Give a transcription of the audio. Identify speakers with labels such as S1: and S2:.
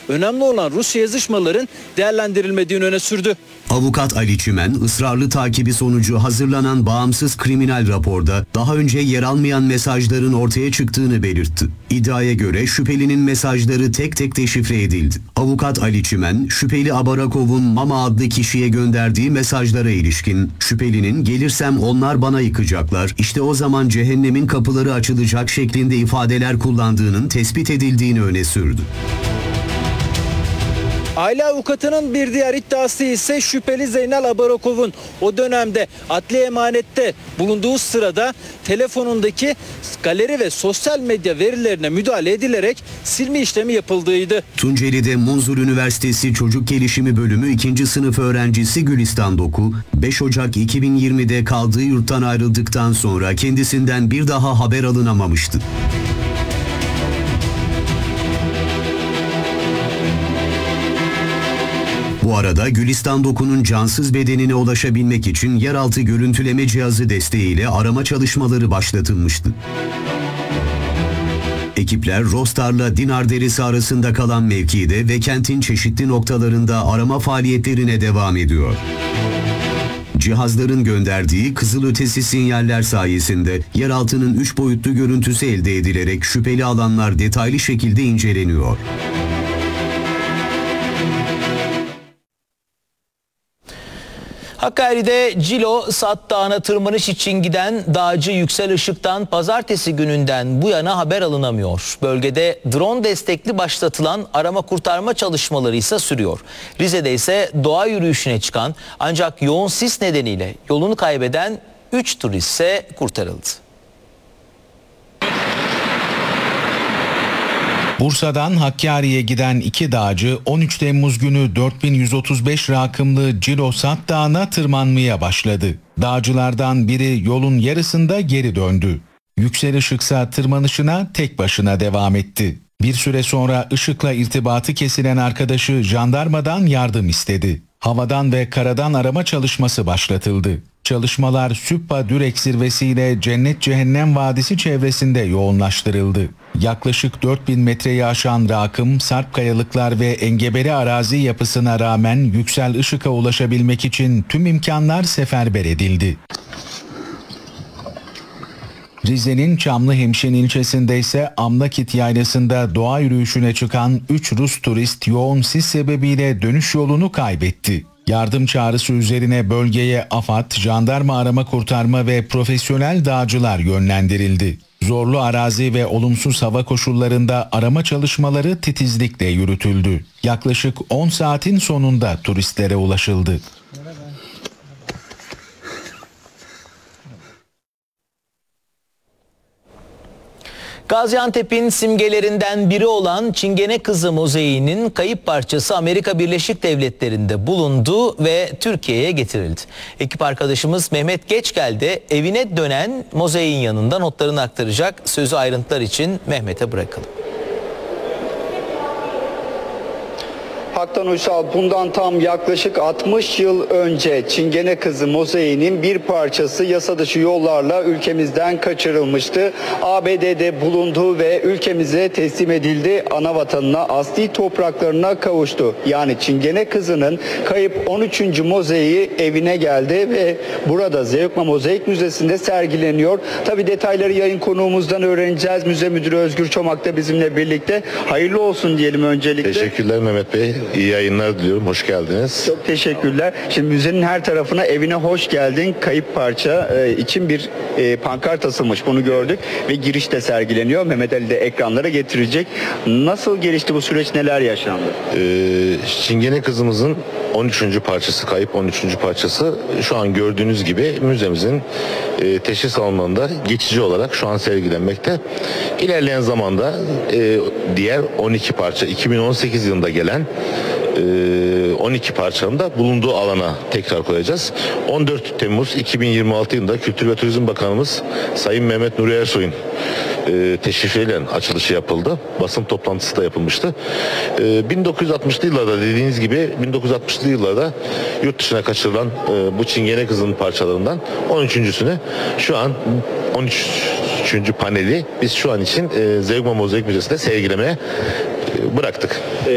S1: önemli olan Rusya yazışmaların değerlendirilmediğini öne sürdü.
S2: Avukat Ali Çimen, ısrarlı takibi sonucu hazırlanan bağımsız kriminal raporda daha önce yer almayan mesajların ortaya çıktığını belirtti. İddiaya göre şüphelinin mesajları tek tek deşifre edildi. Avukat Ali Çimen, şüpheli Abarakov'un Mama adlı kişiye gönderdiği mesajlara ilişkin, şüphelinin "gelirsem onlar bana yıkacaklar, işte o zaman cehennemin kapıları açılacak" şeklinde ifadeler kullandığının tespit edildiğini öne sürdü.
S1: Aile avukatının bir diğer iddiası ise şüpheli Zeynel Abarakov'un o dönemde adli emanette bulunduğu sırada telefonundaki galeri ve sosyal medya verilerine müdahale edilerek silme işlemi yapıldığıydı.
S2: Tunceli'de Munzur Üniversitesi Çocuk Gelişimi Bölümü 2. sınıf öğrencisi Gülistan Doku, 5 Ocak 2020'de kaldığı yurttan ayrıldıktan sonra kendisinden bir daha haber alınamamıştı. Bu arada Gülistan Doku'nun cansız bedenine ulaşabilmek için yeraltı görüntüleme cihazı desteğiyle arama çalışmaları başlatılmıştı. Ekipler Rostar'la Dinar Deresi arasında kalan mevkide ve kentin çeşitli noktalarında arama faaliyetlerine devam ediyor. Cihazların gönderdiği kızılötesi sinyaller sayesinde yeraltının 3 boyutlu görüntüsü elde edilerek şüpheli alanlar detaylı şekilde inceleniyor.
S3: Hakkari'de Cilo Sat Dağı'na tırmanış için giden dağcı Yüksel Işık'tan pazartesi gününden bu yana haber alınamıyor. Bölgede drone destekli başlatılan arama kurtarma çalışmaları ise sürüyor. Rize'de ise doğa yürüyüşüne çıkan ancak yoğun sis nedeniyle yolunu kaybeden 3 turist ise kurtarıldı.
S4: Bursa'dan Hakkari'ye giden 2 dağcı 13 Temmuz günü 4135 rakımlı Cilo Sat Dağı'na tırmanmaya başladı. Dağcılardan biri yolun yarısında geri döndü. Yüksel Işıksa tırmanışına tek başına devam etti. Bir süre sonra Işık'la irtibatı kesilen arkadaşı jandarmadan yardım istedi. Havadan ve karadan arama çalışması başlatıldı. Çalışmalar Süppa-Dürek zirvesiyle Cennet Cehennem Vadisi çevresinde yoğunlaştırıldı. Yaklaşık 4000 metreyi aşan rakım, sarp kayalıklar ve engebeli arazi yapısına rağmen Yüksel Işık'a ulaşabilmek için tüm imkanlar seferber edildi. Rize'nin Çamlıhemşin ilçesinde ise Amlakit Yaylası'nda doğa yürüyüşüne çıkan 3 Rus turist yoğun sis sebebiyle dönüş yolunu kaybetti. Yardım çağrısı üzerine bölgeye AFAD, jandarma arama kurtarma ve profesyonel dağcılar yönlendirildi. Zorlu arazi ve olumsuz hava koşullarında arama çalışmaları titizlikle yürütüldü. Yaklaşık 10 saatin sonunda turistlere ulaşıldı.
S3: Gaziantep'in simgelerinden biri olan Çingene Kızı Mozaisi'nin kayıp parçası Amerika Birleşik Devletleri'nde bulundu ve Türkiye'ye getirildi. Ekip arkadaşımız Mehmet Geçgel de evine dönen mozaiğin yanında notlarını aktaracak. Sözü ayrıntılar için Mehmet'e bırakalım.
S5: Haktan Uysal, bundan tam yaklaşık 60 yıl önce Çingene Kızı mozaiğinin bir parçası yasa dışı yollarla ülkemizden kaçırılmıştı. ABD'de bulundu ve ülkemize teslim edildi. Ana vatanına, asli topraklarına kavuştu. Yani Çingene Kızı'nın kayıp 13. mozaiği evine geldi ve burada Zeugma Mozaik Müzesi'nde sergileniyor. Tabii detayları yayın konuğumuzdan öğreneceğiz. Müze Müdürü Özgür Çomak da bizimle birlikte. Hayırlı olsun diyelim öncelikle.
S6: Teşekkürler Mehmet Bey. İyi yayınlar diliyorum. Hoş geldiniz.
S5: Çok teşekkürler. Şimdi müzenin her tarafına "Evine hoş geldin, kayıp parça" için bir pankart asılmış. Bunu gördük ve girişte sergileniyor. Mehmet Ali de ekranlara getirecek. Nasıl gelişti bu süreç? Neler yaşandı?
S6: Çingene Kızımızın 13. parçası, kayıp 13. parçası şu an gördüğünüz gibi müzemizin teşhis alanında geçici olarak şu an sergilenmekte. İlerleyen zamanda diğer 12 parça 2018 yılında gelen 12 parçanın da bulunduğu alana tekrar koyacağız. 14 Temmuz 2026 yılında Kültür ve Turizm Bakanımız Sayın Mehmet Nuri Ersoy'un teşrifleriyle açılışı yapıldı. Basın toplantısı da yapılmıştı. 1960'lı yıllarda, dediğiniz gibi 1960'lı yıllarda yurt dışına kaçırılan bu Çingene Kızı'nın parçalarından 13.sünü şu an 13. paneli biz şu an için Zeugma Mozaik Müzesi'nde sergilemeye bıraktık.